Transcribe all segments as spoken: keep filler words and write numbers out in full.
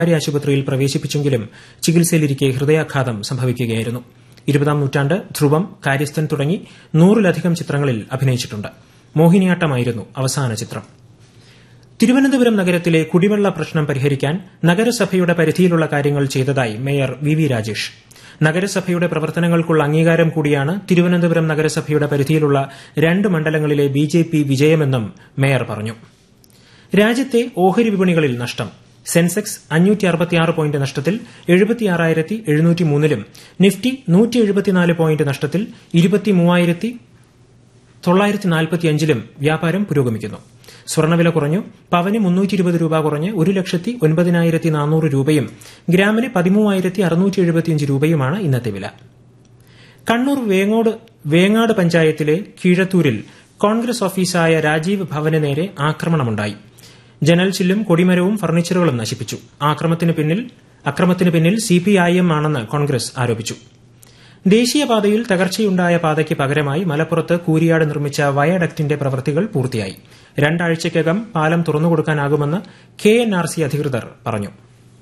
സ്വകാര്യ ആശുപത്രിയിൽ പ്രവേശിപ്പിച്ചെങ്കിലും ചികിത്സയിലിരിക്കെ ഹൃദയാഘാതം സംഭവിക്കുകയായിരുന്നു. ഇരുപതാം നൂറ്റാണ്ട്, ധ്രുവം, കാര്യസ്ഥൻ തുടങ്ങി നൂറിലധികം ചിത്രങ്ങളിൽ അഭിനയിച്ചിട്ടുണ്ട്. മോഹിനിയാട്ടമായിരുന്നു അവസാന ചിത്രം. തിരുവനന്തപുരം നഗരത്തിലെ കുടിവെള്ള പ്രശ്നം പരിഹരിക്കാൻ നഗരസഭയുടെ പരിധിയിലുള്ള കാര്യങ്ങൾ ചെയ്തതായി മേയർ വി വി രാജേഷ്. നഗരസഭയുടെ പ്രവർത്തനങ്ങൾക്കുള്ള അംഗീകാരം കൂടിയാണ് തിരുവനന്തപുരം നഗരസഭയുടെ പരിധിയിലുള്ള രണ്ട് മണ്ഡലങ്ങളിലെ ബി ജെ പി വിജയമെന്നും മേയർ പറഞ്ഞു. രാജ്യത്തെ ഓഹരി വിപണികളിൽ നഷ്ടം. സെൻസെക്സ് അഞ്ഞൂറ്റി അറുപത്തിയാറ് പോയിന്റ് നഷ്ടത്തിൽ എഴുപത്തിയാറായിരത്തി എഴുന്നൂറ്റി മൂന്നിലും നിഫ്റ്റി നൂറ്റി എഴുപത്തിനാല് പോയിന്റ് നഷ്ടത്തിൽ ഇരുപത്തിമൂവായിരത്തി തൊള്ളായിരത്തി നാൽപ്പത്തിയഞ്ചിലും വ്യാപാരം പുരോഗമിക്കുന്നു. സ്വർണ്ണവില കുറഞ്ഞു. പവന് മുന്നൂറ്റി ഇരുപത് രൂപ കുറഞ്ഞ് ഒരു ലക്ഷത്തി ഒൻപതിനായിരത്തി നാനൂറ് രൂപയും ഗ്രാമിന് പതിമൂവായിരത്തി അറുന്നൂറ്റി എഴുപത്തിയഞ്ച് രൂപയുമാണ് ഇന്നത്തെ വില. കണ്ണൂർ വേങ്ങോട് വേങ്ങാട് പഞ്ചായത്തിലെ കീഴത്തൂരിൽ കോൺഗ്രസ് ഓഫീസായ രാജീവ് ഭവന് നേരെ ആക്രമണമുണ്ടായി. ജനൽ ചില്ലും കൊടിമരവും ഫർണിച്ചറുകളും നശിപ്പിച്ചു. ആക്രമണത്തിന് പിന്നിൽ അക്രമത്തിന് പിന്നിൽ സിപിഐഎം ആണെന്ന് കോൺഗ്രസ് ആരോപിച്ചു. ദേശീയപാതയിൽ തകർച്ചയുണ്ടായ പാതയ്ക്ക് പകരമായി മലപ്പുറത്ത് കൂരിയാട് നിർമ്മിച്ച വയഡക്റ്റിന്റെ പ്രവൃത്തികൾ പൂർത്തിയായി. രണ്ടാഴ്ചയ്ക്കകം പാലം തുറന്നുകൊടുക്കാനാകുമെന്ന് കെ എൻ ആർ സി അധികൃതർ പറഞ്ഞു.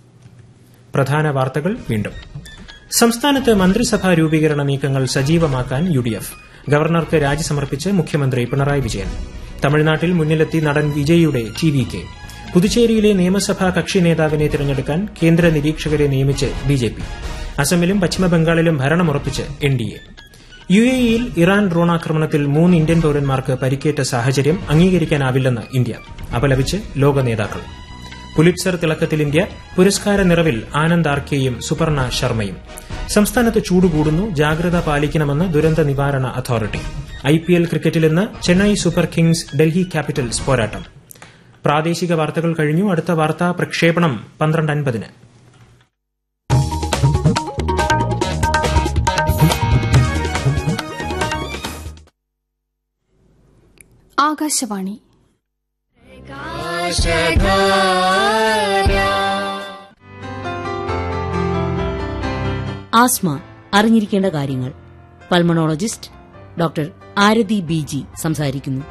പ്രധാന വാർത്തകൾ വീണ്ടും. സംസ്ഥാനത്ത് മന്ത്രിസഭാ രൂപീകരണ നീക്കങ്ങൾ സജീവമാക്കാൻ യു ഡി എഫ്. ഗവർണർക്ക് രാജി സമർപ്പിച്ച് മുഖ്യമന്ത്രി പിണറായി വിജയൻ. തമിഴ്നാട്ടിൽ മുന്നിലെത്തി നടൻ വിജയിയുടെ ടി വി കെ. പുതുച്ചേരിയിലെ നിയമസഭാ കക്ഷി നേതാവിനെ തിരഞ്ഞെടുക്കാൻ കേന്ദ്ര നിരീക്ഷകരെ നിയമിച്ച് ബി ജെ പി. അസമിലും പശ്ചിമബംഗാളിലും ഭരണമുറപ്പിച്ച് N D A. U A ഇയിൽ ഇറാൻ ഡ്രോണാക്രമണത്തിൽ മൂന്ന് ഇന്ത്യൻ പൌരന്മാർക്ക് പരിക്കേറ്റ സാഹചര്യം അംഗീകരിക്കാനാവില്ലെന്ന് ഇന്ത്യ. അപലപിച്ച് ലോക നേതാക്കൾ. Pulitzer തിളക്കത്തിൽ India. പുരസ്കാര നിറവിൽ ആനന്ദ് ആർക്കെയും സുപർണ ശർമ്മയും. സംസ്ഥാനത്ത് ചൂട് കൂടുന്നു. ജാഗ്രത പാലിക്കണമെന്ന് ദുരന്ത നിവാരണ അതോറിറ്റി. ഐ പി എൽ ക്രിക്കറ്റിൽ ഇന്ന് Chennai super Kings Delhi Capitals പോരാട്ടം. പ്രാദേശിക വാർത്തകൾ കഴിഞ്ഞു. അടുത്ത വാർത്താ പ്രക്ഷേപണം പന്ത്രണ്ട് അൻപതിന്. ആകാശവാണി. ആസ്മ അറിഞ്ഞിരിക്കേണ്ട കാര്യങ്ങൾ. പൾമണോളജിസ്റ്റ് ഡോക്ടർ ആരതി ബി ജി സംസാരിക്കുന്നു.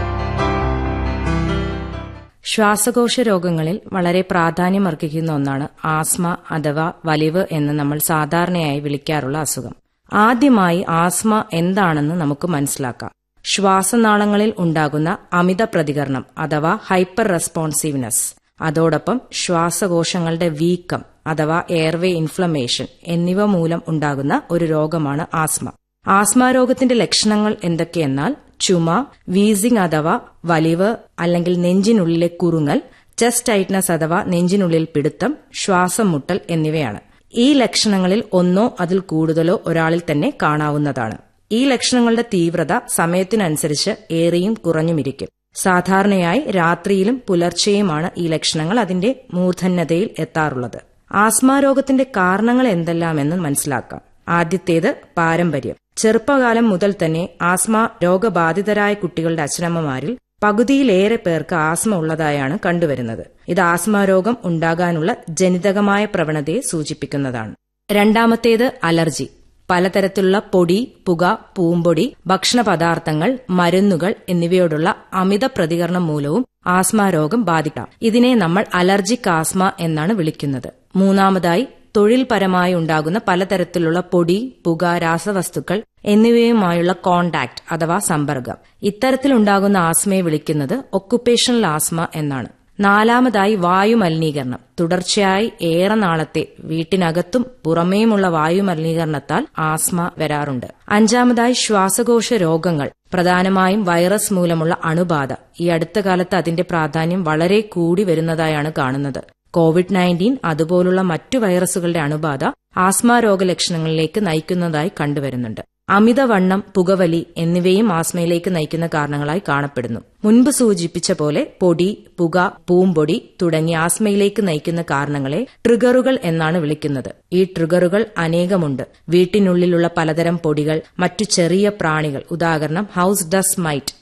ശ്വാസകോശ രോഗങ്ങളിൽ വളരെ പ്രാധാന്യമർഹിക്കുന്ന ഒന്നാണ് ആസ്മ അഥവാ വലിവ് എന്ന് നമ്മൾ സാധാരണയായി വിളിക്കാറുള്ള അസുഖം. ആദ്യമായി ആസ്മ എന്താണെന്ന് നമുക്ക് മനസ്സിലാക്കാം. ശ്വാസനാളങ്ങളിൽ ഉണ്ടാകുന്ന അമിത പ്രതികരണം അഥവാ ഹൈപ്പർ റെസ്പോൺസീവ്നെസ്, അതോടൊപ്പം ശ്വാസകോശങ്ങളുടെ വീക്കം അഥവാ എയർവേ ഇൻഫ്ലമേഷൻ എന്നിവ മൂലം ഉണ്ടാകുന്ന ഒരു രോഗമാണ് ആസ്മ. ആസ്മ രോഗത്തിന്റെ ലക്ഷണങ്ങൾ എന്തൊക്കെയെന്നാൽ ചുമ, വീസിംഗ് അഥവാ വലിവ് അല്ലെങ്കിൽ നെഞ്ചിനുള്ളിലെ കുറുങ്ങൽ, ചെസ്റ്റ് ടൈറ്റ്നസ് അഥവാ നെഞ്ചിനുള്ളിൽ പിടുത്തം, ശ്വാസം മുട്ടൽ എന്നിവയാണ്. ഈ ലക്ഷണങ്ങളിൽ ഒന്നോ അതിൽ കൂടുതലോ ഒരാളിൽ തന്നെ കാണാവുന്നതാണ്. ഈ ലക്ഷണങ്ങളുടെ തീവ്രത സമയത്തിനനുസരിച്ച് ഏറിയും കുറഞ്ഞുമിരിക്കും. സാധാരണയായി രാത്രിയിലും പുലർച്ചെയുമാണ് ഈ ലക്ഷണങ്ങൾ അതിന്റെ മൂർധന്യതയിൽ എത്താറുള്ളത്. ആസ്മ രോഗത്തിന്റെ കാരണങ്ങൾ എന്തെല്ലാമെന്ന് മനസ്സിലാക്കാം. ആദ്യത്തേത് പാരമ്പര്യം. ചെറുപ്പകാലം മുതൽ തന്നെ ആസ്മ രോഗബാധിതരായ കുട്ടികളുടെ അച്ഛനമ്മമാരിൽ പകുതിയിലേറെ പേർക്ക് ആസ്മ ഉള്ളതായാണ് കണ്ടുവരുന്നത്. ഇത് ആസ്മ രോഗം ഉണ്ടാകാനുള്ള ജനിതകമായ പ്രവണതയെ സൂചിപ്പിക്കുന്നതാണ്. രണ്ടാമത്തേത് അലർജി. പലതരത്തിലുള്ള പൊടി, പുക, പൂമ്പൊടി, ഭക്ഷണ പദാർത്ഥങ്ങൾ, മരുന്നുകൾ എന്നിവയോടുള്ള അമിത പ്രതികരണം മൂലവും ആസ്മ രോഗം ബാധിക്കാം. ഇതിനെ നമ്മൾ അലർജിക് ആസ്മ എന്നാണ് വിളിക്കുന്നത്. മൂന്നാമതായി തൊഴിൽപരമായി ഉണ്ടാകുന്ന പലതരത്തിലുള്ള പൊടി, പുക, രാസവസ്തുക്കൾ എന്നിവയുമായുള്ള കോണ്ടാക്ട് അഥവാ സമ്പർക്കം. ഇത്തരത്തിലുണ്ടാകുന്ന ആസ്മയെ വിളിക്കുന്നത് ഒക്കുപേഷണൽ ആസ്മ എന്നാണ്. നാലാമതായി വായുമലിനീകരണം. തുടർച്ചയായി ഏറെ നാളത്തെ വീട്ടിനകത്തും പുറമേയുമുള്ള വായുമലിനീകരണത്താൽ ആസ്മ വരാറുണ്ട്. അഞ്ചാമതായി ശ്വാസകോശ രോഗങ്ങൾ, പ്രധാനമായും വൈറസ് മൂലമുള്ള അണുബാധ. ഈ അടുത്ത കാലത്ത് അതിന്റെ പ്രാധാന്യം വളരെ കൂടി വരുന്നതായാണ് കാണുന്നത്. കോവിഡ് നയൻറ്റീൻ അതുപോലുള്ള മറ്റു വൈറസുകളുടെ അണുബാധ ആസ്മ രോഗലക്ഷണങ്ങളിലേക്ക് നയിക്കുന്നതായി കണ്ടുവരുന്നുണ്ട്. അമിതവണ്ണം, പുകവലി എന്നിവയും ആസ്മയിലേക്ക് നയിക്കുന്ന കാരണങ്ങളായി കാണപ്പെടുന്നു. മുൻപ് സൂചിപ്പിച്ച പോലെ പൊടി, പുക, പൂമ്പൊടി തുടങ്ങിയ ആസ്മയിലേക്ക് നയിക്കുന്ന കാരണങ്ങളെ ട്രിഗറുകൾ എന്നാണ് വിളിക്കുന്നത്. ഈ ട്രിഗറുകൾ അനേകമുണ്ട്. വീട്ടിനുള്ളിലുള്ള പലതരം പൊടികൾ, മറ്റു ചെറിയ പ്രാണികൾ, ഉദാഹരണം ഹൌസ് ഡസ്റ്റ് മൈറ്റ്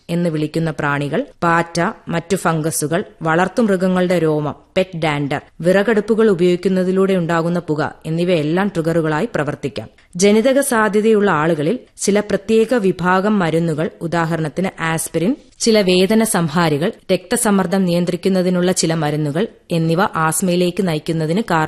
എന്ന് വിളിക്കുന്ന പ്രാണികൾ, പാറ്റ, മറ്റു ഫംഗസുകൾ, വളർത്തുമൃഗങ്ങളുടെ രോമം, പെറ്റ് ഡാൻഡർ, വിറകടുപ്പുകൾ ഉപയോഗിക്കുന്നതിലൂടെ ഉണ്ടാകുന്ന പുക എന്നിവയെല്ലാം ട്രിഗറുകളായി പ്രവർത്തിക്കാം. ജനിതക സാധ്യതയുള്ള ആളുകളിൽ ചില പ്രത്യേക വിഭാഗം മരുന്നുകൾ, ഉദാഹരണത്തിന് ആസ്പിരിൻ, ചില വേദന സംഹാരികൾ, രക്തസമ്മർദ്ദം നിയന്ത്രിക്കുന്നതിനുള്ള ചില മരുന്നുകൾ എന്നിവ ആസ്മയിലേക്ക് നയിക്കുന്നതിന്